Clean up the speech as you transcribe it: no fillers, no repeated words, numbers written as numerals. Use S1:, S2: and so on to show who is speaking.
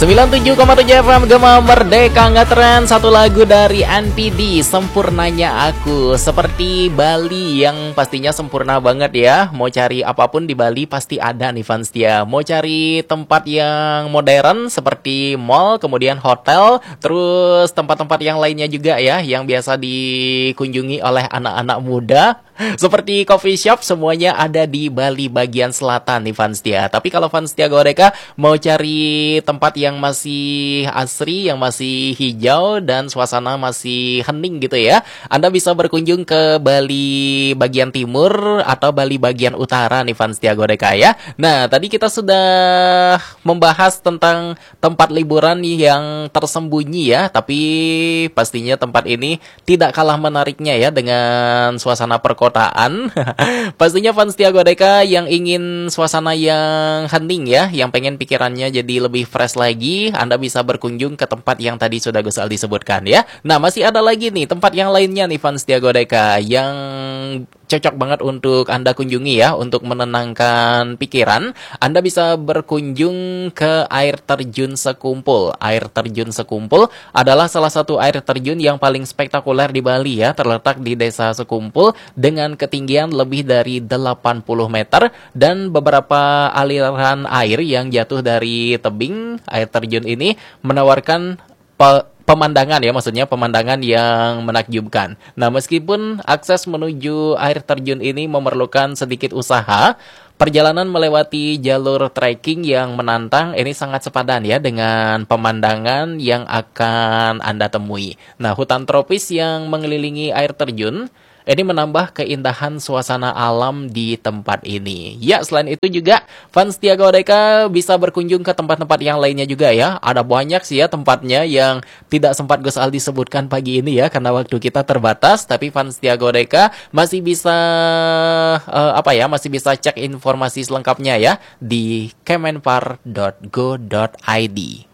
S1: 97,7 FM Gema Merdeka ngetren satu lagu dari NPD, Sempurnanya Aku. Seperti Bali yang pastinya sempurna banget ya. Mau cari apapun di Bali pasti ada nih fans dia. Mau cari tempat yang modern seperti mall, kemudian hotel, terus tempat-tempat yang lainnya juga ya, yang biasa dikunjungi oleh anak-anak muda seperti coffee shop, semuanya ada di Bali bagian selatan nih fans dia. Tapi kalau fans dia Godeka mau cari tempat yang masih asri, yang masih hijau dan suasana masih hening gitu ya, Anda bisa berkunjung ke Bali bagian timur atau Bali bagian utara nih fans dia Godeka ya. Nah, tadi kita sudah membahas tentang tempat liburan yang tersembunyi ya, tapi pastinya tempat ini tidak kalah menariknya ya dengan suasana perkotaan. Pastinya fans Tiago Deka yang ingin suasana yang hening ya, yang pengen pikirannya jadi lebih fresh lagi, Anda bisa berkunjung ke tempat yang tadi sudah Gus Aldi sebutkan ya. Nah, masih ada lagi nih tempat yang lainnya nih fans Tiago Deka yang cocok banget untuk Anda kunjungi ya, untuk menenangkan pikiran. Anda bisa berkunjung ke air terjun Sekumpul. Air terjun Sekumpul adalah salah satu air terjun yang paling spektakuler di Bali ya, terletak di Desa Sekumpul dengan ketinggian lebih dari 80 meter dan beberapa aliran air yang jatuh dari tebing. Air terjun ini menawarkan pemandangan ya, maksudnya pemandangan yang menakjubkan. Nah, meskipun akses menuju air terjun ini memerlukan sedikit usaha, perjalanan melewati jalur trekking yang menantang ini sangat sepadan ya dengan pemandangan yang akan Anda temui. Nah, hutan tropis yang mengelilingi air terjun ini menambah keindahan suasana alam di tempat ini. Ya, selain itu juga fans Tiago Deka bisa berkunjung ke tempat-tempat yang lainnya juga ya. Ada banyak sih ya tempatnya yang tidak sempat Gus Aldi sebutkan pagi ini ya, karena waktu kita terbatas. Tapi fans Tiago Deka masih bisa masih bisa cek informasi selengkapnya ya di kemenpar.go.id.